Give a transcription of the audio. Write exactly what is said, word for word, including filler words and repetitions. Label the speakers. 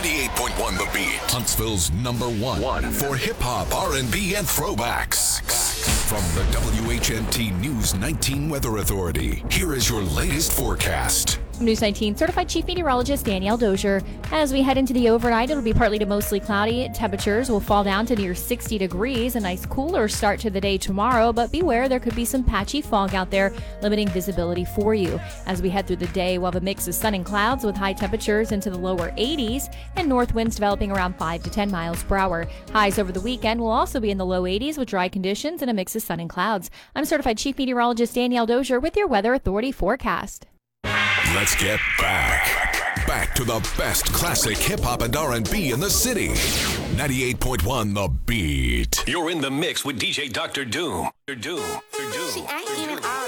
Speaker 1: ninety-eight point one The Beat. Huntsville's number one,
Speaker 2: one.
Speaker 1: for hip-hop, R and B, and throwbacks. From the W H N T News nineteen Weather Authority, here is your latest forecast.
Speaker 3: I'm News nineteen Certified Chief Meteorologist Danielle Dozier. As we head into the overnight, it'll be partly to mostly cloudy. Temperatures will fall down to near sixty degrees. A nice cooler start to the day tomorrow, but beware, there could be some patchy fog out there, limiting visibility for you. As we head through the day, we'll have a mix of sun and clouds with high temperatures into the lower eighties and north winds developing around five to ten miles per hour. Highs over the weekend will also be in the low eighties with dry conditions and a mix of sun and clouds. I'm Certified Chief Meteorologist Danielle Dozier with your Weather Authority forecast.
Speaker 1: Let's get back. Back to the best classic hip-hop and R and B in the city. ninety-eight point one The Beat.
Speaker 2: You're in the mix with D J Doctor Doom. Doctor Doom. Doctor Doom.
Speaker 4: See, I ain't all